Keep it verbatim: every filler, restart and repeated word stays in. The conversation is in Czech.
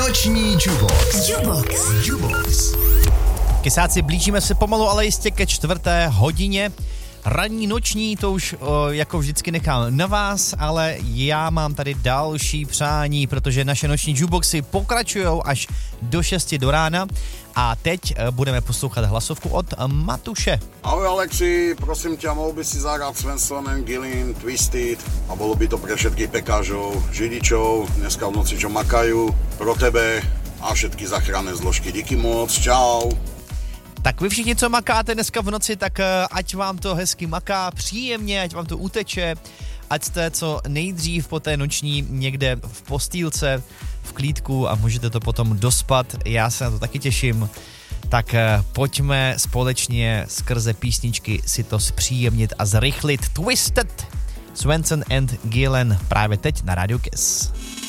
Noční Jukebox. Jukebox. Jukebox. Kysáci, blížíme se pomalu, ale jistě ke čtvrté hodině. Ranní, noční, to už o, jako vždycky nechám na vás, ale já mám tady další přání, protože naše noční jukeboxy pokračujou až do šesti do rána a teď budeme poslouchat hlasovku od Matuše. Ahoj Alexi, prosím ťa, mohol by si zahrať Svensson and Gillen, Twisted a bolo by to pre všetkých pekážov, židičov, dneska v noci čo makajú, pro tebe a všetky záchranné zložky. Díky moc, čau. Tak vy všichni, co makáte dneska v noci, tak ať vám to hezky maká, příjemně, ať vám to uteče, ať jste co nejdřív po té noční někde v postýlce, v klídku a můžete to potom dospat. Já se na to taky těším. Tak pojďme společně skrze písničky si to zpříjemnit a zrychlit. Twisted, Svensson and Gillen právě teď na Radio Kiss.